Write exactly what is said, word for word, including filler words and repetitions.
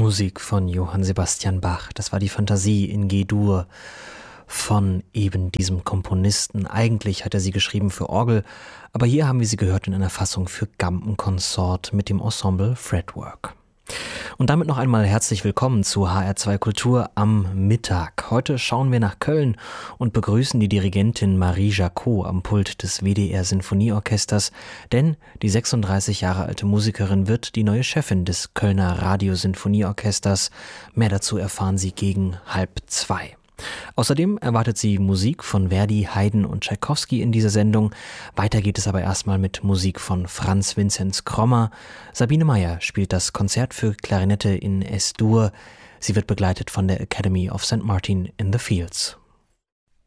Musik von Johann Sebastian Bach. Das war die Fantasie in G-Dur von eben diesem Komponisten. Eigentlich hat er sie geschrieben für Orgel, aber hier haben wir sie gehört in einer Fassung für Gambenkonsort mit dem Ensemble Fretwork. Und damit noch einmal herzlich willkommen zu H R zwei Kultur am Mittag. Heute schauen wir nach Köln und begrüßen die Dirigentin Marie Jacot am Pult des W D R Sinfonieorchesters, denn die sechsunddreißig Jahre alte Musikerin wird die neue Chefin des Kölner Radiosinfonieorchesters. Mehr dazu erfahren Sie gegen halb zwei. Außerdem erwartet sie Musik von Verdi, Haydn und Tschaikowski in dieser Sendung. Weiter geht es aber erstmal mit Musik von Franz Vinzenz Krommer. Sabine Meyer spielt das Konzert für Klarinette in Es-Dur. Sie wird begleitet von der Academy of Saint Martin in the Fields.